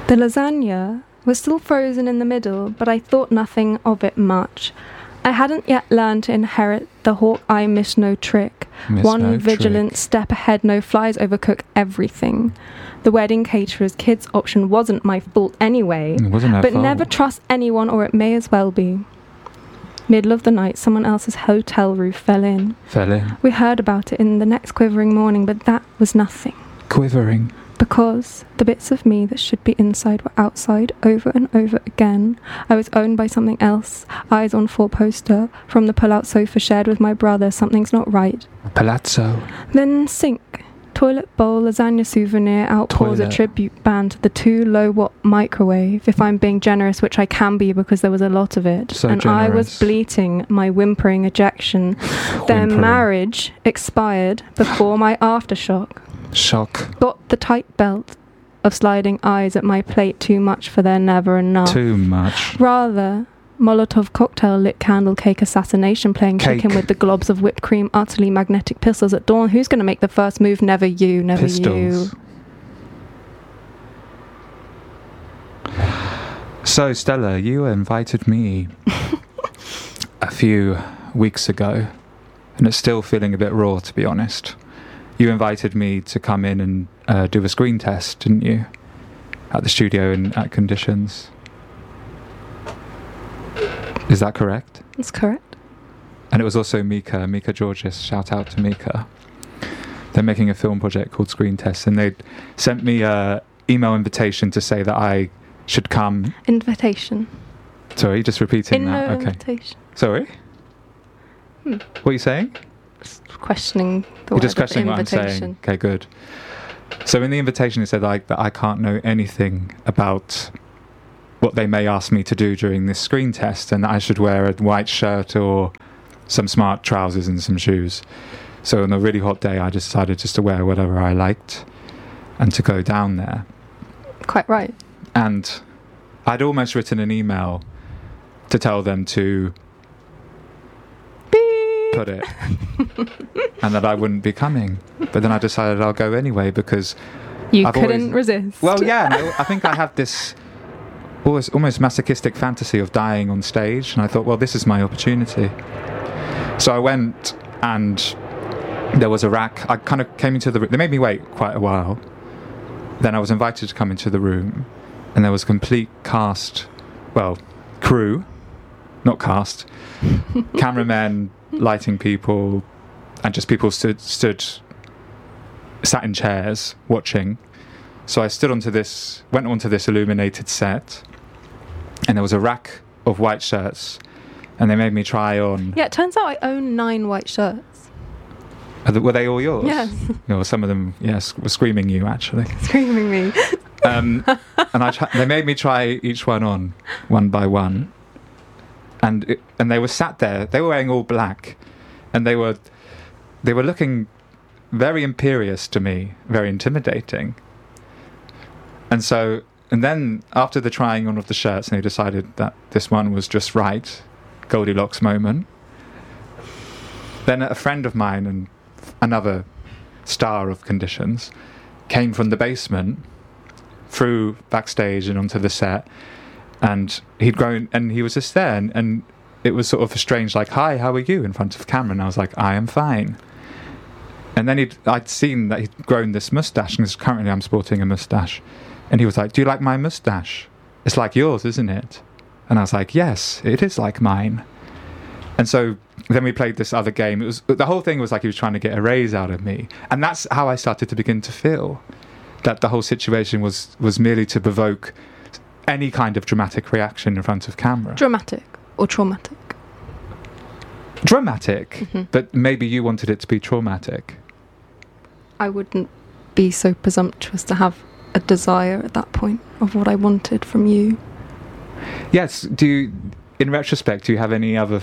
The lasagna was still frozen in the middle, but I thought nothing of it much. I hadn't yet learned to inherit the Hawkeye miss no trick. One vigilant step ahead, no flies, overcook everything. The wedding caterer's kids option wasn't my fault anyway. It wasn't her but fault. never trust anyone, or it may as well be. Middle of the night, someone else's hotel roof fell in. We heard about it in the next quivering morning, but that was nothing. Quivering. Because the bits of me that should be inside were outside over and over again. I was owned by something else. Eyes on four-poster from the pull-out sofa shared with my brother. Something's not right. Palazzo. Then sink. Toilet bowl, lasagna souvenir, outpours a tribute band to the 2 low-watt microwave, if I'm being generous, which I can be because there was a lot of it. So and generous. I was bleating my whimpering ejection. Their marriage expired before my aftershock. Shock. Got the tight belt of sliding eyes at my plate too much for their never enough. Too much. Rather, Molotov cocktail, lit candle cake assassination, playing chicken with the globs of whipped cream, utterly magnetic pistols at dawn. Who's going to make the first move? Never you, never Pistols. you. So, Stella, you invited me a few weeks ago, and it's still feeling a bit raw, to be honest. You invited me to come in and do a screen test, didn't you? At the studio and at Conditions. Is that correct? That's correct. And it was also Mika Georges. Shout out to Mika. They're making a film project called Screen Test, and they sent me an email invitation to say that I should come. Invitation. Sorry, just repeating that. Okay. Invitation. Sorry? What are you saying? Questioning the You're word just questioning what I'm invitation. saying. Okay, good. So in the invitation it said like that I can't know anything about what they may ask me to do during this screen test, and that I should wear a white shirt or some smart trousers and some shoes. So on a really hot day I decided just to wear whatever I liked and to go down there. Quite right. And I'd almost written an email to tell them to put it and that I wouldn't be coming, but then I decided I'll go anyway because you couldn't resist. Well, yeah, no, I think I have this almost masochistic fantasy of dying on stage, and I thought, well, this is my opportunity. So I went, and there was a rack. I kind of came into the room. They made me wait quite a while. Then I was invited to come into the room, and there was a complete crew, not cast, cameramen, lighting people, and just people sat in chairs watching. So I went onto this illuminated set, and there was a rack of white shirts, and they made me try on. Yeah, it turns out I own 9 white shirts. Were they all yours? Yes. Some of them, yes, were screaming you, actually. Screaming me. And they made me try each one on, one by one. And they were sat there. They were wearing all black, and they were looking very imperious to me, very intimidating. And then after the trying on of the shirts, and they decided that this one was just right, Goldilocks moment. Then a friend of mine and another star of Conditions came from the basement through backstage and onto the set. And he'd grown, and he was just there, and it was sort of a strange, like, hi, how are you, in front of camera, and I was like, I am fine. And then I'd seen that he'd grown this moustache, and currently I'm sporting a moustache, and he was like, do you like my moustache? It's like yours, isn't it? And I was like, yes, it is like mine. And so then we played this other game. The whole thing was like he was trying to get a raise out of me, and that's how I started to begin to feel that the whole situation was merely to provoke any kind of dramatic reaction in front of camera. Dramatic or traumatic? Dramatic, Mm-hmm. but maybe you wanted it to be traumatic. I wouldn't be so presumptuous to have a desire at that point of what I wanted from you. Yes, in retrospect, do you have any other...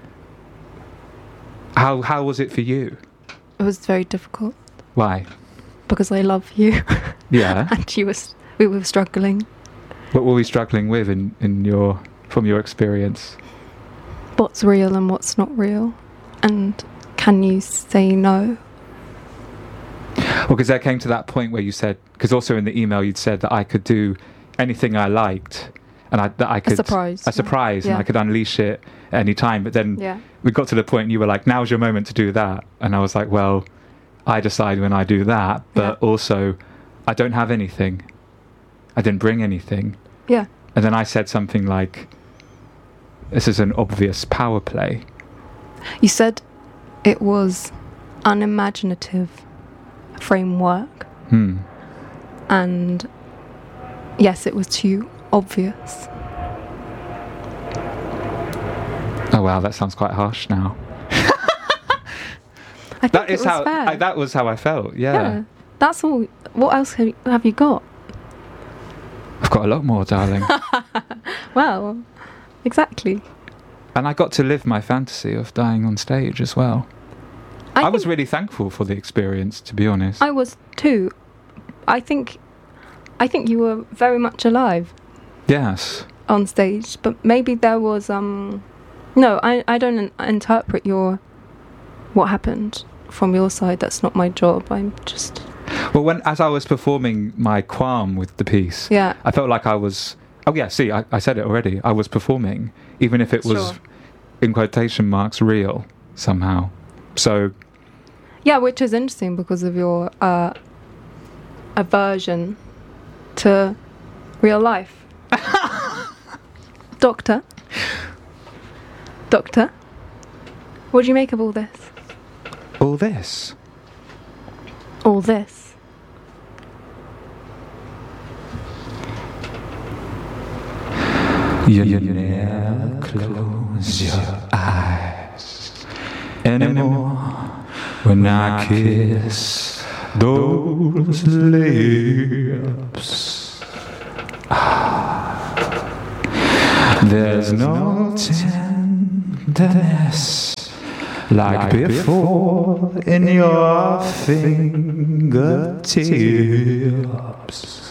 How was it for you? It was very difficult. Why? Because I love you. Yeah. And we were struggling. What were we struggling with from your experience? What's real and what's not real? And can you say no? Well, because there came to that point where you said, because also in the email you'd said that I could do anything I liked, and I could a surprise, and I could unleash it at any time. But then we got to the point, and you were like, "Now's your moment to do that," and I was like, "Well, I decide when I do that, but also I don't have anything. I didn't bring anything." Yeah. And then I said something like, "This is an obvious power play." You said it was unimaginative framework. And yes, it was too obvious. Oh wow, that sounds quite harsh now. I think it was fair. That was how I felt. Yeah. That's all. What else have you got? I've got a lot more, darling. Well, exactly. And I got to live my fantasy of dying on stage as well. I was really thankful for the experience, to be honest. I was too. I think you were very much alive. Yes. On stage, but maybe there was no. I don't interpret what happened from your side. That's not my job. I'm just. Well, as I was performing my qualm with the piece, I felt like I was. Oh yeah, see, I said it already. I was performing, even if it was, in quotation marks, real somehow. So. Yeah, which is interesting because of your aversion to real life. Doctor, what do you make of all this? All this? All this. You never close your eyes anymore when I kiss those lips. There's no tenderness like before in your fingertips.